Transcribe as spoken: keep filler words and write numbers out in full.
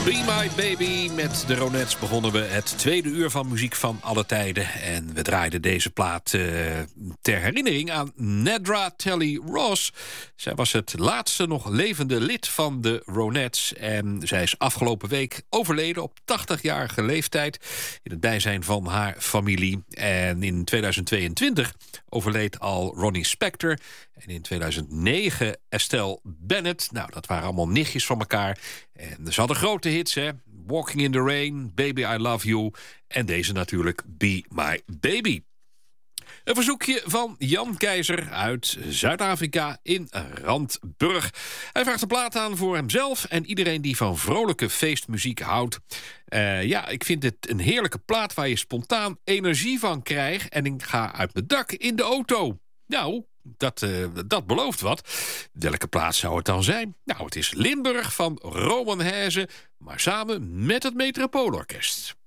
Be My Baby. Met de Ronettes begonnen we het tweede uur van Muziek van alle tijden. En we draaiden deze plaat uh, ter herinnering aan Nedra Talley Ross. Zij was het laatste nog levende lid van de Ronettes. En zij is afgelopen week overleden op tachtigjarige leeftijd, in het bijzijn van haar familie. En in tweeduizend tweeëntwintig overleed al Ronnie Spector. En in tweeduizend negen Estelle Bennett. Nou, dat waren allemaal nichtjes van elkaar. En ze hadden grote hits, hè. Walking in the Rain, Baby I Love You. En deze natuurlijk, Be My Baby. Een verzoekje van Jan Keizer uit Zuid-Afrika in Randburg. Hij vraagt een plaat aan voor hemzelf en iedereen die van vrolijke feestmuziek houdt. Uh, ja, ik vind het een heerlijke plaat waar je spontaan energie van krijgt. En ik ga uit mijn dak in de auto. Nou, dat, uh, dat belooft wat. Welke plaats zou het dan zijn? Nou, het is Limburg van Roman Hezen, maar samen met het Metropoolorkest.